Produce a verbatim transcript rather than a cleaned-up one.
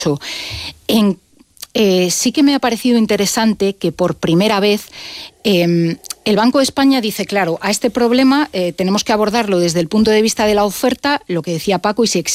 En, eh, sí que me ha parecido interesante que por primera vez eh, el Banco de España dice, claro, a este problema eh, tenemos que abordarlo desde el punto de vista de la oferta, lo que decía Paco, y si